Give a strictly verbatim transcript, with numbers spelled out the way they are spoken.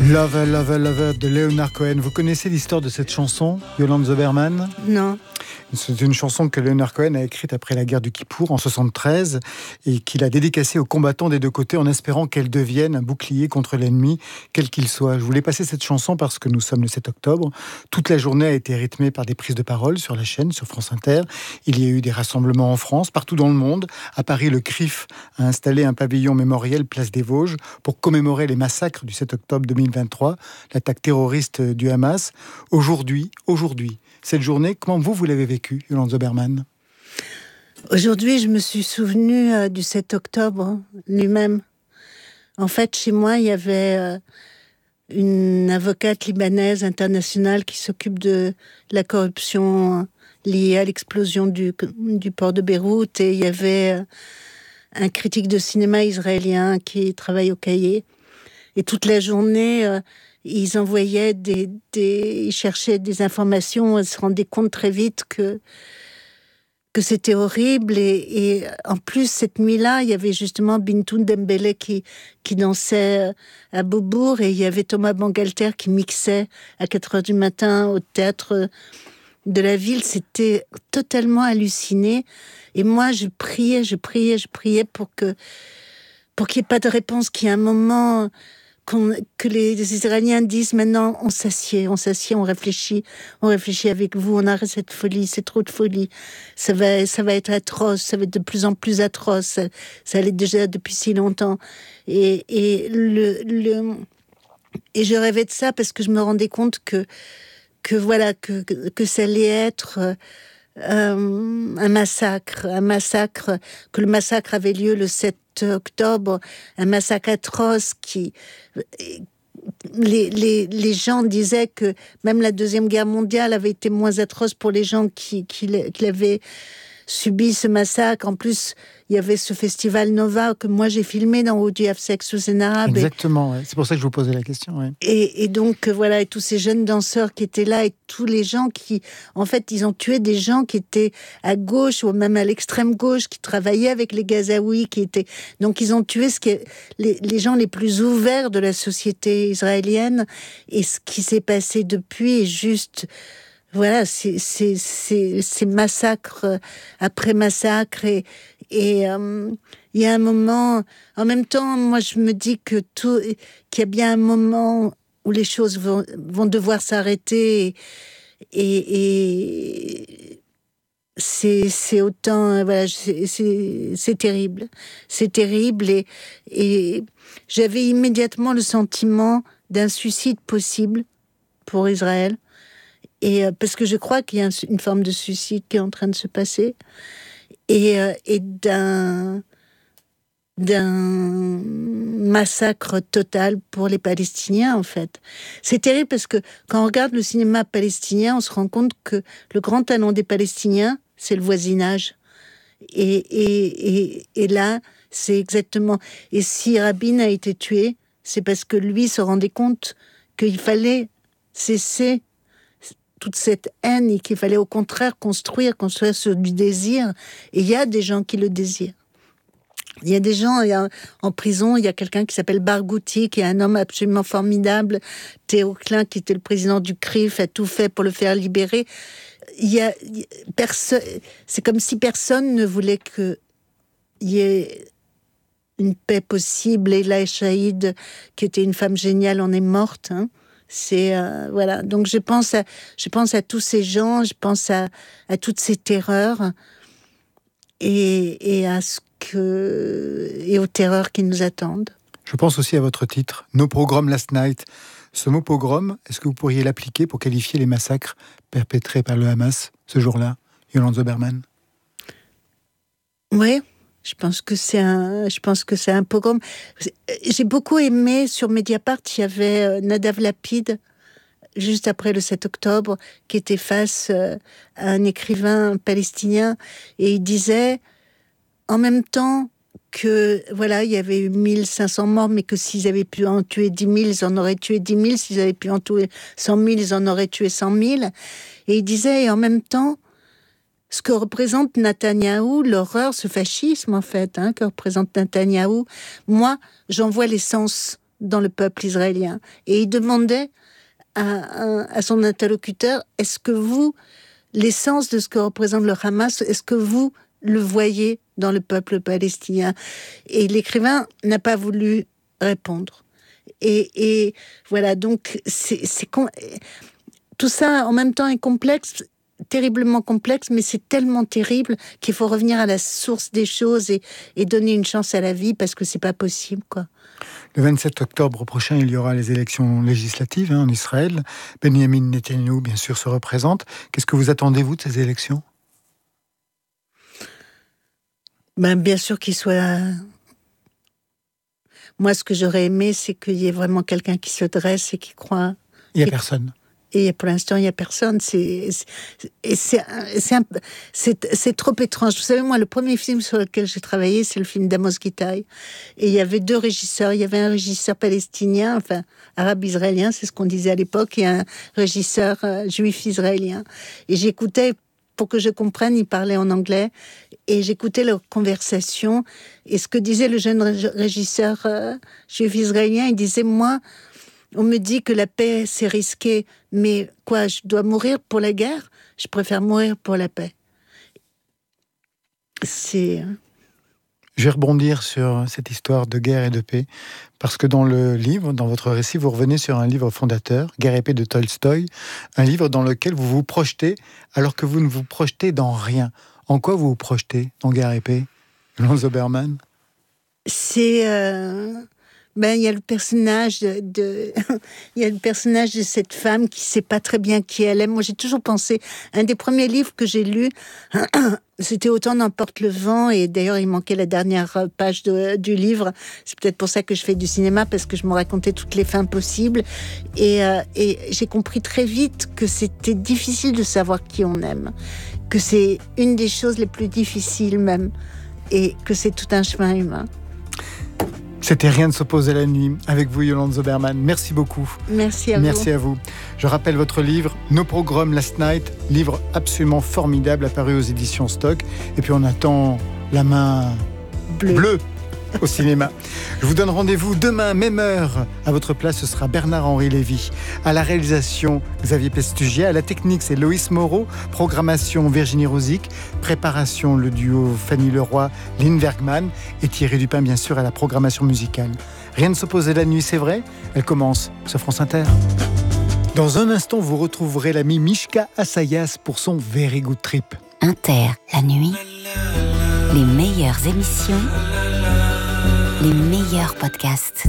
Lover, Lover, Lover de Leonard Cohen. Vous connaissez l'histoire de cette chanson, Yolande Zoberman ? Non. C'est une chanson que Leonard Cohen a écrite après la guerre du Kippour en soixante-treize et qu'il a dédicacée aux combattants des deux côtés en espérant qu'elle devienne un bouclier contre l'ennemi, quel qu'il soit. Je voulais passer cette chanson parce que nous sommes le sept octobre. Toute la journée a été rythmée par des prises de parole sur la chaîne, sur France Inter. Il y a eu des rassemblements en France, partout dans le monde. À Paris, le C R I F a installé un pavillon mémoriel place des Vosges pour commémorer les massacres du sept octobre deux mille vingt-trois, l'attaque terroriste du Hamas. Aujourd'hui, aujourd'hui, cette journée, comment vous, vous l'avez vécue, Yolande Zoberman ? Aujourd'hui, je me suis souvenue euh, du sept octobre lui-même. En fait, chez moi, il y avait euh, une avocate libanaise internationale qui s'occupe de la corruption euh, liée à l'explosion du, du port de Beyrouth. Et il y avait euh, un critique de cinéma israélien qui travaille au Cahier. Et toute la journée... Euh, Ils envoyaient des, des, ils cherchaient des informations, ils se rendaient compte très vite que, que c'était horrible. Et, et en plus, cette nuit-là, il y avait justement Bintou Dembélé qui, qui dansait à Beaubourg et il y avait Thomas Bangalter qui mixait à quatre heures du matin au théâtre de la ville. C'était totalement halluciné. Et moi, je priais, je priais, je priais pour que, pour qu'il n'y ait pas de réponse, qu'il y ait un moment... que les Israéliens disent maintenant on s'assied, on s'assied, on réfléchit, on réfléchit avec vous, on arrête cette folie, c'est trop de folie, ça va, ça va être atroce, ça va être de plus en plus atroce, ça, ça allait déjà depuis si longtemps. Et, et, le, le, et je rêvais de ça parce que je me rendais compte que, que, voilà, que, que, que ça allait être... Euh, un massacre, un massacre, que le massacre avait lieu le sept octobre, un massacre atroce qui... Les, les, les gens disaient que même la Deuxième Guerre mondiale avait été moins atroce pour les gens qui, qui, qui avaient subi ce massacre. En plus, il y avait ce festival Nova que moi j'ai filmé dans Would You Have Sex with an Arab. Exactement, ouais. C'est pour ça que je vous posais la question. Ouais. Et, et donc, voilà, et tous ces jeunes danseurs qui étaient là et tous les gens qui, en fait, ils ont tué des gens qui étaient à gauche ou même à l'extrême gauche, qui travaillaient avec les Gazaouis, qui étaient... Donc, ils ont tué ce qui est... les, les gens les plus ouverts de la société israélienne. Et ce qui s'est passé depuis est juste... Voilà, c'est, c'est, c'est, c'est massacre après massacre et et euh, il y a un moment. En même temps, moi, je me dis que tout, qu'il y a bien un moment où les choses vont, vont devoir s'arrêter et, et c'est, c'est autant. Voilà, c'est, c'est, c'est terrible, c'est terrible et et j'avais immédiatement le sentiment d'un suicide possible pour Israël. Et euh, parce que je crois qu'il y a un, une forme de suicide qui est en train de se passer, et, euh, et d'un, d'un massacre total pour les Palestiniens, en fait. C'est terrible parce que quand on regarde le cinéma palestinien, on se rend compte que le grand talent des Palestiniens, c'est le voisinage. Et, et, et, et là, c'est exactement... Et si Rabin a été tué, c'est parce que lui se rendait compte qu'il fallait cesser toute cette haine et qu'il fallait au contraire construire, construire sur du désir. Et il y a des gens qui le désirent. Il y a des gens, il y a, en prison, il y a quelqu'un qui s'appelle Barghouti, qui est un homme absolument formidable. Théo Klein, qui était le président du C R I F, a tout fait pour le faire libérer. Il y a, il y a personne, c'est comme si personne ne voulait qu'il y ait une paix possible. Et Leila Chaïd, qui était une femme géniale, en est morte, hein. C'est euh, voilà. Donc je pense à je pense à tous ces gens, je pense à à toutes ces terreurs et et à ce que et aux terreurs qui nous attendent. Je pense aussi à votre titre, No Pogrom Last Night. Ce mot pogrom, est-ce que vous pourriez l'appliquer pour qualifier les massacres perpétrés par le Hamas ce jour-là, Yolande Zoberman ? Oui. Je pense que c'est un, je pense que c'est un pogrom. J'ai beaucoup aimé sur Mediapart, il y avait Nadav Lapid, juste après le sept octobre, qui était face à un écrivain palestinien, et il disait, en même temps que, voilà, il y avait eu mille cinq cents morts, mais que s'ils avaient pu en tuer dix mille, ils en auraient tué dix mille, s'ils avaient pu en tuer cent mille, ils en auraient tué cent mille. Et il disait, et en même temps, ce que représente Netanyahou, l'horreur, ce fascisme en fait, hein, que représente Netanyahou, moi, j'en vois l'essence dans le peuple israélien. Et il demandait à, à, à son interlocuteur, est-ce que vous, l'essence de ce que représente le Hamas, est-ce que vous le voyez dans le peuple palestinien? Et l'écrivain n'a pas voulu répondre. Et, et voilà, donc c'est, c'est con... tout ça en même temps est complexe, terriblement complexe, mais c'est tellement terrible qu'il faut revenir à la source des choses et, et donner une chance à la vie, parce que c'est pas possible, quoi. Le vingt-sept octobre prochain, il y aura les élections législatives hein, en Israël. Benjamin Netanyahou, bien sûr, se représente. Qu'est-ce que vous attendez, vous, de ces élections ? Ben, bien sûr qu'il soit... Moi, ce que j'aurais aimé, c'est qu'il y ait vraiment quelqu'un qui se dresse et qui croit... Il n'y a personne. Et pour l'instant, il n'y a personne. C'est, c'est, c'est, c'est, un, c'est, c'est trop étrange. Vous savez, moi, le premier film sur lequel j'ai travaillé, c'est le film d'Amos Gitaï. Et il y avait deux régisseurs. Il y avait un régisseur palestinien, enfin, arabe-israélien, c'est ce qu'on disait à l'époque, et un régisseur euh, juif-israélien. Et j'écoutais, pour que je comprenne, ils parlaient en anglais. Et j'écoutais leur conversation. Et ce que disait le jeune régisseur euh, juif-israélien, il disait, moi... On me dit que la paix, c'est risqué. Mais quoi, je dois mourir pour la guerre ? Je préfère mourir pour la paix. C'est... Je vais rebondir sur cette histoire de guerre et de paix, parce que dans le livre, dans votre récit, vous revenez sur un livre fondateur, Guerre et paix de Tolstoï, un livre dans lequel vous vous projetez, alors que vous ne vous projetez dans rien. En quoi vous vous projetez dans Guerre et paix, Yolande Zoberman ? C'est... Euh... Ben, il y a le personnage de, de il y a le personnage de cette femme qui sait pas très bien qui elle est. Moi, j'ai toujours pensé, un des premiers livres que j'ai lus, c'était Autant n'emporte le vent, et d'ailleurs, il manquait la dernière page de, du livre. C'est peut-être pour ça que je fais du cinéma, parce que je me racontais toutes les fins possibles. Et, euh, et j'ai compris très vite que c'était difficile de savoir qui on aime, que c'est une des choses les plus difficiles même, et que c'est tout un chemin humain. C'était Rien ne s'oppose à la nuit, avec vous, Yolande Zoberman. Merci beaucoup. Merci à Merci vous. à vous. Je rappelle votre livre, Nos pogroms last night, livre absolument formidable, apparu aux éditions Stock. Et puis on attend La main bleue, bleue au cinéma. Je vous donne rendez-vous demain, même heure. À votre place, ce sera Bernard-Henri Lévy. À la réalisation, Xavier Pestugia. À la technique, c'est Loïs Moreau. Programmation, Virginie Rosic. Préparation, le duo Fanny Leroy, Lynn Bergman. Et Thierry Dupin, bien sûr, à la programmation musicale. Rien ne s'oppose à la nuit, c'est vrai. Elle commence sur France Inter. Dans un instant, vous retrouverez l'ami Mishka Assayas pour son Very Good Trip. Inter, la nuit. Les meilleures émissions. Les meilleurs podcasts.